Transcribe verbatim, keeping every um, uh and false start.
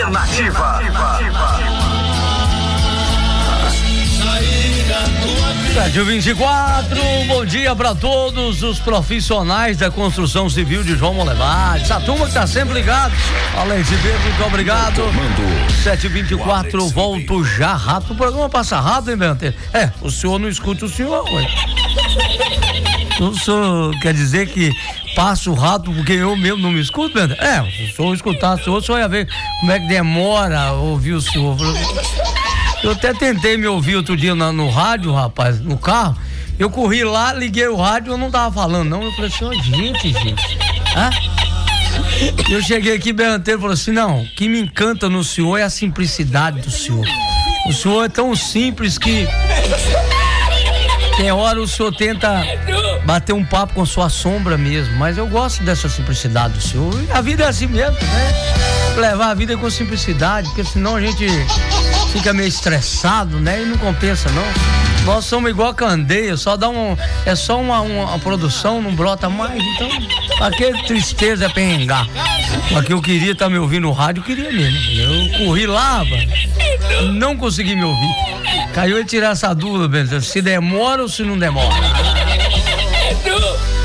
Alternativa. sete e vinte e quatro, bom dia para todos os profissionais da construção civil de João Molevade. Essa turma que tá sempre ligado. Além de ver, muito obrigado. sete e vinte e quatro, volto já rápido. O programa passa rápido, hein, Bento? É, o senhor não escuta o senhor, ué. O senhor quer dizer que passo rápido porque eu mesmo não me escuto, Bento? É, se o senhor escutasse o senhor, o senhor ia ver como é que demora a ouvir o senhor. Eu até tentei me ouvir outro dia no, no rádio, rapaz, no carro. Eu corri lá, liguei o rádio, eu não tava falando, não. Eu falei assim, oh, gente, gente. Hã? Eu cheguei aqui, Berranteiro falou assim, não, o que me encanta no senhor é a simplicidade do senhor. O senhor é tão simples que tem hora o senhor tenta bater um papo com sua sombra mesmo, mas eu gosto dessa simplicidade do senhor. E a vida é assim mesmo, né? Levar a vida com simplicidade, porque senão a gente fica meio estressado, né? E não compensa, não. Nós somos igual a candeia, só dá um, é só uma, uma, uma produção, não brota mais, então, pra que tristeza é perrengar? Porque eu queria estar tá me ouvindo no rádio, eu queria mesmo. Eu corri lá, mano, não consegui me ouvir. Caiu e tirar essa dúvida, se demora ou se não demora.